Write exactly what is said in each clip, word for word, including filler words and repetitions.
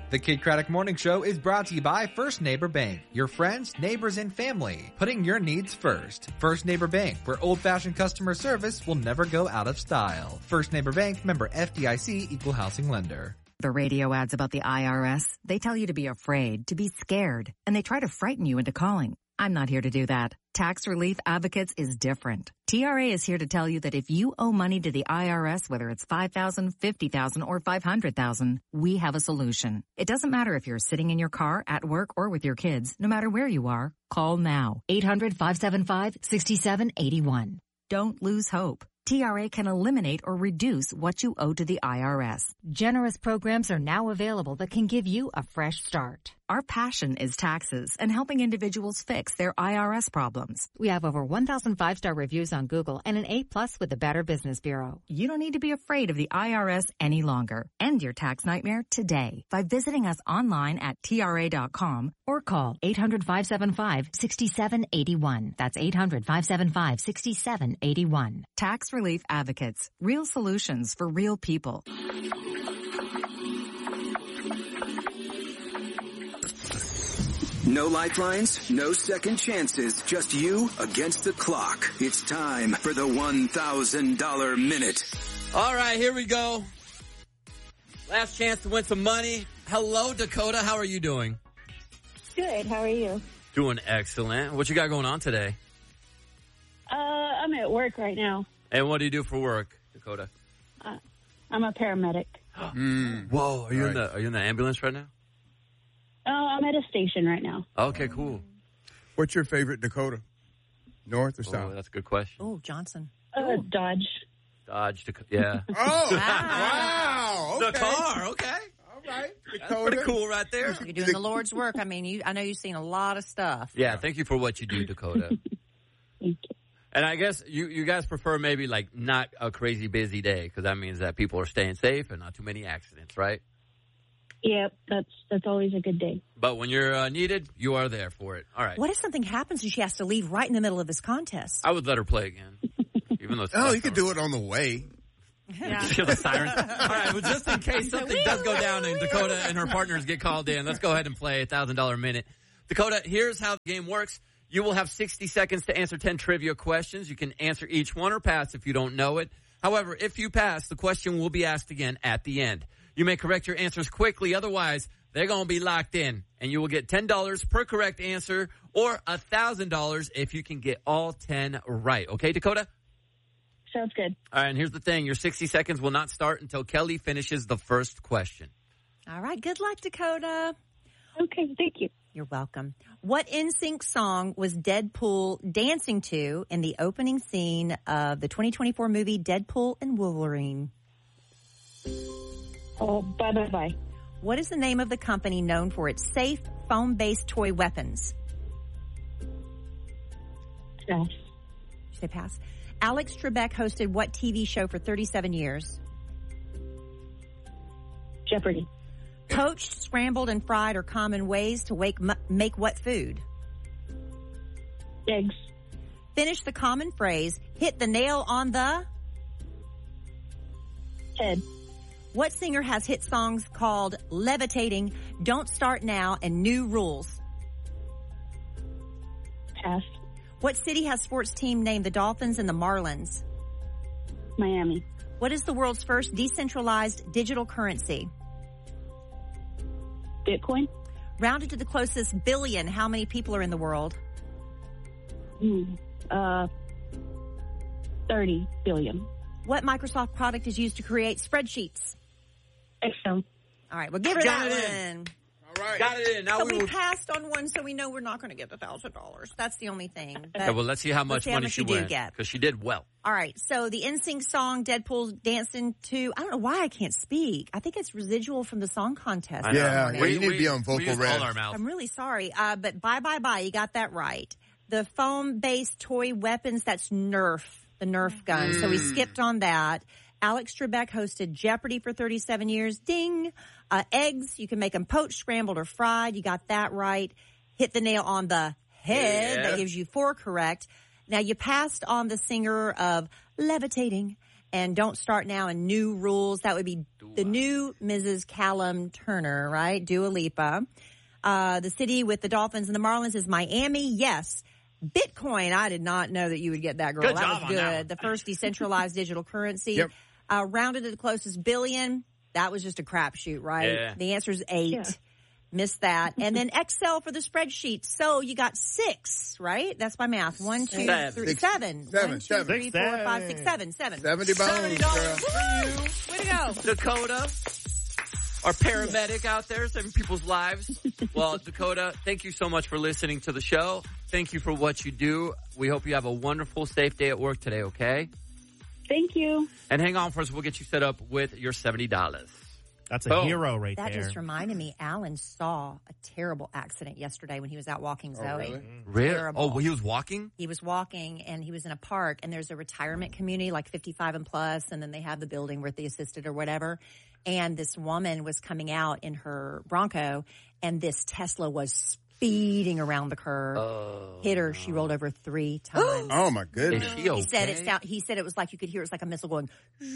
The Kid Craddock Morning Show is brought to you by First Neighbor Bank. Your friends, neighbors, and family. Putting your needs first. First Neighbor Bank, where old-fashioned customer service will never go out of style. First Neighbor Bank, member F D I C, equal housing lender. The radio ads about the I R S, they tell you to be afraid, to be scared, and they try to frighten you into calling. I'm not here to do that. Tax Relief Advocates is different. T R A is here to tell you that if you owe money to the I R S, whether it's five thousand dollars, fifty thousand dollars, or five hundred thousand dollars, we have a solution. It doesn't matter if you're sitting in your car, at work, or with your kids. No matter where you are, call now. eight hundred, five seven five, six seven eight one. Don't lose hope. T R A can eliminate or reduce what you owe to the I R S. Generous programs are now available that can give you a fresh start. Our passion is taxes and helping individuals fix their I R S problems. We have over one thousand five-star reviews on Google and an A plus with the Better Business Bureau. You don't need to be afraid of the I R S any longer. End your tax nightmare today by visiting us online at T R A dot com or call eight hundred, five seven five, six seven eight one. That's eight hundred, five seven five, six seven eight one. Tax Relief Advocates. Real solutions for real people. No lifelines, no second chances, just you against the clock. It's time for the one thousand dollars Minute. All right, here we go. Last chance to win some money. Hello, Dakota. How are you doing? Good. How are you? Doing excellent. What you got going on today? Uh, I'm at work right now. And what do you do for work, Dakota? Uh, I'm a paramedic. mm. Whoa, are you right. in the are you in the ambulance right now? Oh, I'm at a station right now. Okay, cool. What's your favorite Dakota? North or oh, south? That's a good question. Oh, Johnson. Uh, Dodge. Dodge, Dakota. Yeah. oh, wow. Okay. Okay. The car, okay. All right. That's pretty cool right there. You're doing the Lord's work. I mean, you, I know you've seen a lot of stuff. Yeah, thank you for what you do, Dakota. Thank you. And I guess you, you guys prefer maybe like not a crazy busy day because that means that people are staying safe and not too many accidents, right? Yep, that's that's always a good day. But when you're uh, needed, you are there for it. All right. What if something happens and she has to leave right in the middle of this contest? I would let her play again. Even though it's oh, you could do it on the way. Yeah. Kill the sirens. All right, well, just in case something does go down and Dakota and her partners get called in, let's go ahead and play a one thousand dollars Minute. Dakota, here's how the game works. You will have sixty seconds to answer ten trivia questions. You can answer each one or pass if you don't know it. However, if you pass, the question will be asked again at the end. You may correct your answers quickly. Otherwise, they're going to be locked in. And you will get ten dollars per correct answer or one thousand dollars if you can get all ten right. Okay, Dakota? Sounds good. All right, and here's the thing. Your sixty seconds will not start until Kelly finishes the first question. All right. Good luck, Dakota. Okay, thank you. You're welcome. What N Sync song was Deadpool dancing to in the opening scene of the twenty twenty-four movie Deadpool and Wolverine? Oh, bye, bye, bye. What is the name of the company known for its safe, foam-based toy weapons? Pass. Did you say pass? Alex Trebek hosted what T V show for thirty-seven years? Jeopardy. Poached, scrambled, and fried are common ways to wake, make what food? Eggs. Finish the common phrase, hit the nail on the... Head. What singer has hit songs called Levitating, Don't Start Now, and New Rules? Pass. What city has sports team named the Dolphins and the Marlins? Miami. What is the world's first decentralized digital currency? Bitcoin. Rounded to the closest billion, how many people are in the world? Mm, uh, thirty billion. What Microsoft product is used to create spreadsheets? Excel. All right, well, give her Got that it one. All right. Got it in. Now So we we will... passed on one, so we know we're not going to get the thousand dollars. That's the only thing. But Okay, well, let's see how much see how money much she you do wins. get. Because she did well. All right, so the N Sync song Deadpool's dancing to, I don't know why I can't speak. I think it's residual from the song contest. I know. Yeah, yeah, We- you need we- to be on we vocal used all rest. our mouth. I'm really sorry, uh, but bye, bye, bye. You got that right. The foam-based toy weapons, that's Nerf, the Nerf gun. Mm. So we skipped on that. Alex Trebek hosted Jeopardy for thirty-seven years. Ding. Uh, eggs, you can make them poached, scrambled, or fried. You got that right. Hit the nail on the head. Yeah. That gives you four correct. Now, you passed on the singer of Levitating, And don't start now and new rules. That would be the new Missus Callum Turner, right? Dua Lipa. Uh, the city with the Dolphins and the Marlins is Miami. Yes. Bitcoin. I did not know that you would get that, girl. Good that job was on that one. good. The first decentralized digital currency. Yep. Uh, rounded to the closest billion. That was just a crapshoot, right? Yeah. The answer is eight. Yeah. Missed that. And then Excel for the spreadsheet. So you got six, right? That's my math. One, two, Seven. three, Six. seven. Seven, One, two, seven. three, Six, four, seven. five, six, seven. Seven. seventy bones, seventy dollars girl. for you. Way to go. Dakota, our paramedic out there saving people's lives. Well, Dakota, thank you so much for listening to the show. Thank you for what you do. We hope you have a wonderful, safe day at work today, okay? Thank you. And hang on for us. We'll get you set up with your seventy dollars. That's a Boom. hero right That there. just reminded me, Alan saw a terrible accident yesterday when he was out walking Zoe. really? Really? Terrible. Oh, he was walking? He was walking and he was in a park, and there's a retirement community like fifty-five and plus, and then they have the building with the assisted or whatever. And this woman was coming out in her Bronco, and this Tesla was speeding around the curb, Oh, hit her. She rolled over three times. Oh, my Is goodness. she okay? He said it sound, he said it was like you could hear it was like a missile going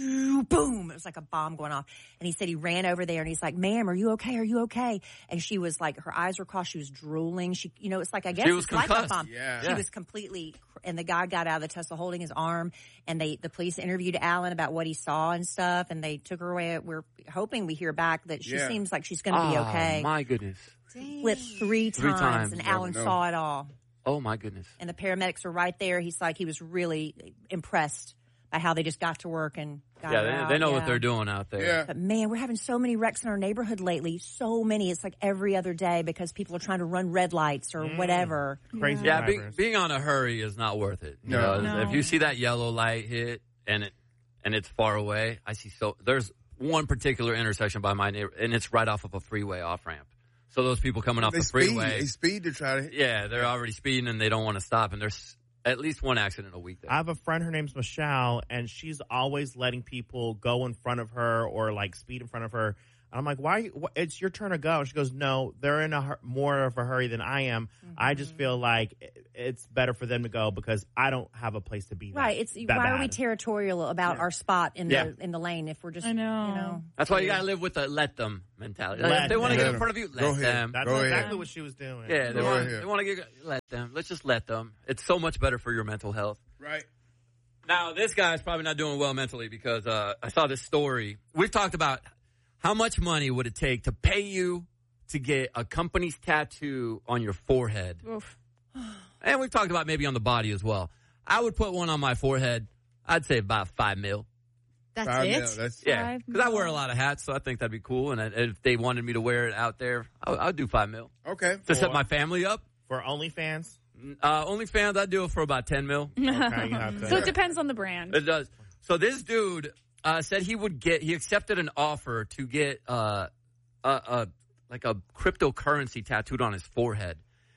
boom. It was like a bomb going off. And he said he ran over there and he's like, "Ma'am, are you okay? Are you okay?" And she was like, her eyes were crossed. She was drooling. She, you know, it's like I guess She was it's like a concussed. bomb. Yeah. She Yeah. was completely. And the guy got out of the Tesla holding his arm, and they the police interviewed Alan about what he saw and stuff, and they took her away. We're hoping we hear back that she Yeah. seems like she's going to be Oh, okay. my goodness. Flipped three times, Three times. and Never Alan know. saw it all. Oh, my goodness. And the paramedics were right there. He's like, he was really impressed by how they just got to work and got Yeah, her they, out. they know what Yeah. they're doing out there. Yeah. But man, we're having so many wrecks in our neighborhood lately. So many. It's like every other day because people are trying to run red lights or whatever. Crazy Yeah, be, drivers. being on a hurry is not worth it. You No. know, No. If you see that yellow light hit and it and it's far away, I see so there's one particular intersection by my neighbor, and it's right off of a freeway off ramp. So those people coming off They the speed. freeway, They speed to try to hit. yeah, they're already speeding and they don't want to stop. And there's at least one accident a week there. I have a friend, her name's Michelle, and she's always letting people go in front of her or like speed in front of her. And I'm like, why? Are you, wh- it's your turn to go. And she goes, no, they're in a hur- more of a hurry than I am. Mm-hmm. I just feel like i- it's better for them to go because I don't have a place to be. That, Right. It's that why are we bad. territorial about our spot in Yeah. the in the lane if we're just I know. you know That's why you got to live with the let them mentality. Let if they want to them. get in front of you, let Go ahead. them. That's Go exactly ahead. what she was doing. Yeah, they Go want, ahead. they want to get let them. Let's just let them. It's so much better for your mental health. Right. Now, this guy's probably not doing well mentally because uh, I saw this story. We've talked about how much money would it take to pay you to get a company's tattoo on your forehead. Oof. And we've talked about maybe on the body as well. I would put one on my forehead. I'd say about five mil. That's Five it? mil, that's- Yeah, Five because I wear a mil. lot of hats, so I think that'd be cool. And I- if they wanted me to wear it out there, I, I'd do five mil Okay. to set my family up. For OnlyFans, Uh, OnlyFans, I'd do it for about ten mil. okay, you have to. So it depends on the brand. It does. So this dude uh, said he would get. He accepted an offer to get uh, a, a like a cryptocurrency tattooed on his forehead,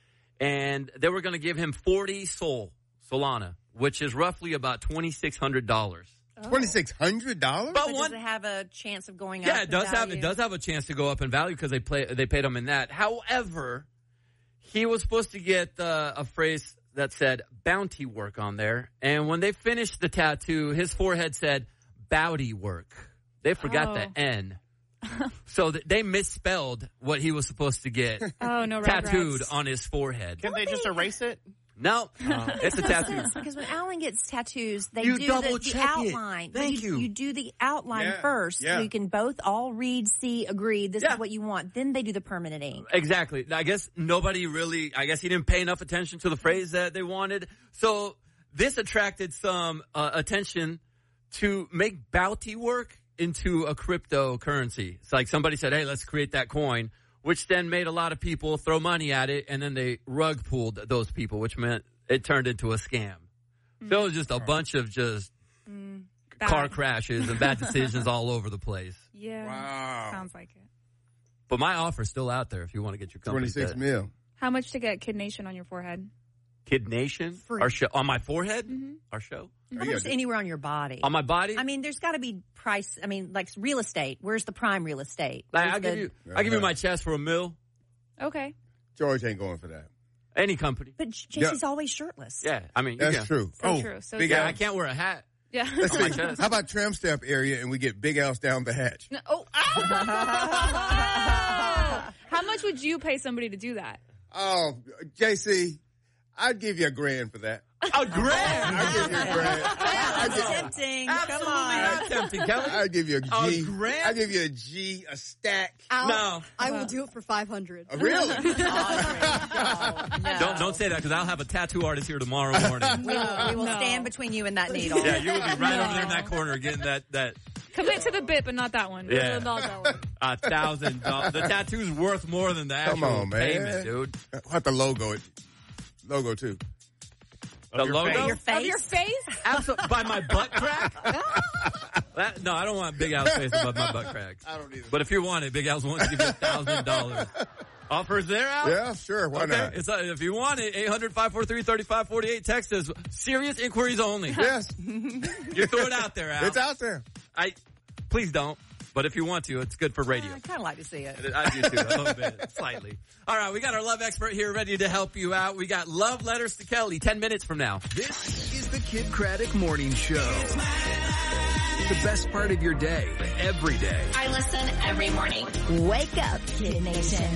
and they were going to give him forty Sol Solana, which is roughly about twenty six hundred dollars. Twenty six hundred dollars. But does it have a chance of going up? Yeah, it in does have value? it does have a chance to go up in value because they play they paid him in that. However, he was supposed to get uh, a phrase that said bounty work on there, and when they finished the tattoo, his forehead said bowdy work. They forgot Oh. the N, so th- they misspelled what he was supposed to get Oh, no tattooed regrets. on his forehead. Can they just erase it? No, it's a tattoo. Because when Alan gets tattoos, they You do double the, the check it. outline. Thank you, you. You do the outline Yeah, first, yeah. so you can both all read, see, agree. This Yeah. is what you want. Then they do the permanent ink. Exactly. I guess nobody really, I guess he didn't pay enough attention to the phrase that they wanted. So this attracted some uh, attention to make bounty work into a cryptocurrency. It's like somebody said, hey, let's create that coin, which then made a lot of people throw money at it, and then they rug pulled those people, which meant it turned into a scam. So it was just a bunch of just Bad. car crashes and bad decisions all over the place. Yeah. Wow. Sounds like it. But my offer's still out there if you want to get your company. Twenty six set. mil. How much to get Kid Nation on your forehead? Kid Nation, Free. our show on my forehead, Mm-hmm. our show How about just anywhere on your body? on my body. I mean, there's got to be price. I mean, like real estate. Where's the prime real estate? like, Where's I'll give the- you, I give you my chest for a mil. Okay. George ain't going for that. Any company. But J C's always shirtless. Yeah, I mean, you That's can- true. So oh, true. So big Yeah, Al. I can't wear a hat. Yeah. Let's On my see. chest. How about tram stamp area and we get Big Al's down the hatch? No, oh. How much would you pay somebody to do that? Oh, J C, I'd give you a grand for that. A grand? I'd give you a grand. I'd That's give, tempting. Come Absolutely on. not tempting, Kelly. I'd give you a G. A grand? I'd give you a G, a stack. I'll, No. I will do it for five hundred. Uh, really? Oh, no. Don't don't say that because I'll have a tattoo artist here tomorrow morning. We will, we will No. stand between you and that needle. Yeah, you will be right over there in that corner getting that that Commit to the bit, but not that one. Yeah. Not that one. a thousand dollars. The tattoo's worth more than the actual Come on, man. payment, dude. I'll have to logo it. Logo, too. The logo? Your face. Of your face? Absolutely. By my butt crack? That, no, I don't want Big Al's face above my butt crack. I don't either. But if you want it, Big Al's wants to give you a thousand dollars. Offers there, Al? Yeah, sure. Why Okay, not? it's, uh, if you want it, eight hundred, five four three, three five four eight. Text us. Serious inquiries only. Yes. You throw it out there, Al. It's out there. I, please don't. But if you want to, it's good for radio. I kind of like to see it. I do too, a little bit, slightly. All right, we got our love expert here ready to help you out. We got love letters to Kelly ten minutes from now. This is the Kid Craddock Morning Show. The best part of your day, every day. I listen every morning. Wake up, Kid Nation.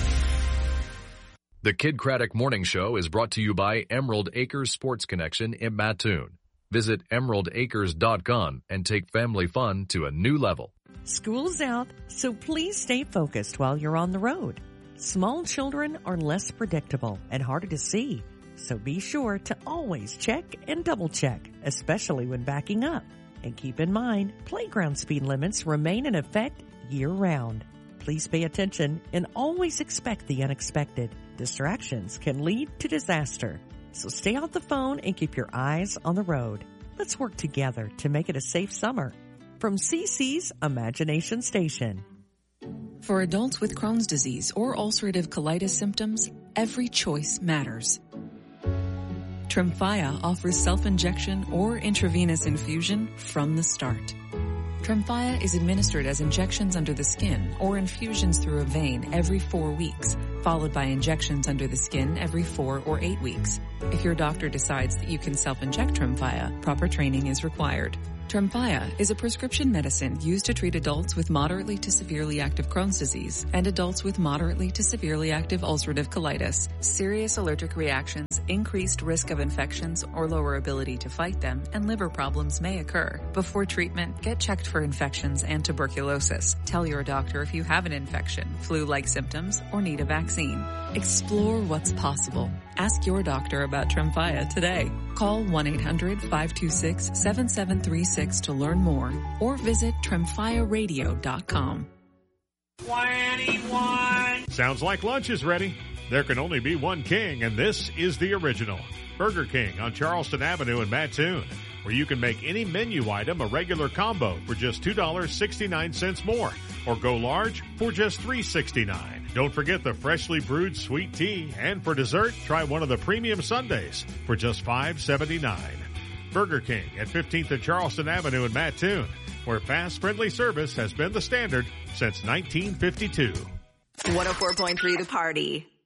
The Kid Craddock Morning Show is brought to you by Emerald Acres Sports Connection in Mattoon. Visit emerald acres dot com and take family fun to a new level. School's out, so please stay focused while you're on the road. Small children are less predictable and harder to see, so be sure to always check and double check, especially when backing up. And keep in mind, playground speed limits remain in effect year-round. Please pay attention and always expect the unexpected. Distractions can lead to disaster, so stay off the phone and keep your eyes on the road. Let's work together to make it a safe summer. From C C's Imagination Station. For adults with Crohn's disease or ulcerative colitis symptoms, every choice matters. Tremfya offers self-injection or intravenous infusion from the start. Tremfya is administered as injections under the skin or infusions through a vein every four weeks, followed by injections under the skin every four or eight weeks. If your doctor decides that you can self-inject Tremfya, proper training is required. Tremfya is a prescription medicine used to treat adults with moderately to severely active Crohn's disease and adults with moderately to severely active ulcerative colitis. Serious allergic reactions, increased risk of infections or lower ability to fight them, and liver problems may occur. Before treatment, get checked for infections and tuberculosis. Tell your doctor if you have an infection, flu-like symptoms, or need a vaccine. Explore what's possible. Ask your doctor about Tremfya today. Call one eight hundred, five two six, seven seven three six to learn more or visit tremfya radio dot com. twenty-one Sounds like lunch is ready. There can only be one king, and this is the original. Burger King on Charleston Avenue in Mattoon, where you can make any menu item a regular combo for just two dollars and sixty-nine cents more, or go large for just three dollars and sixty-nine cents. Don't forget the freshly brewed sweet tea, and for dessert, try one of the premium sundaes for just five dollars and seventy-nine cents. Burger King at fifteenth and Charleston Avenue in Mattoon, where fast, friendly service has been the standard since nineteen fifty-two. one oh four point three The Party.